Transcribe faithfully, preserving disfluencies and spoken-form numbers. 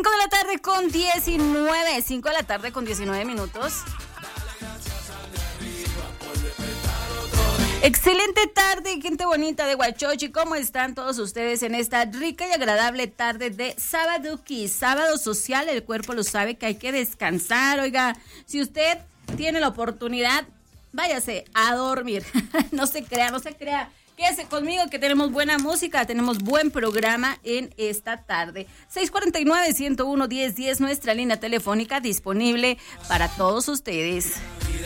cinco de la tarde con diecinueve, cinco de la tarde con diecinueve minutos. Excelente tarde, gente bonita de Huachochi. ¿Cómo están todos ustedes en esta rica y agradable tarde de Sabaduki? Sábado social, el cuerpo lo sabe que hay que descansar. Oiga, si usted tiene la oportunidad, váyase a dormir. No se crea, no se crea. Quédese conmigo que tenemos buena música, tenemos buen programa en esta tarde. seis cuatro nueve, uno uno, diez diez, nuestra línea telefónica disponible para todos ustedes.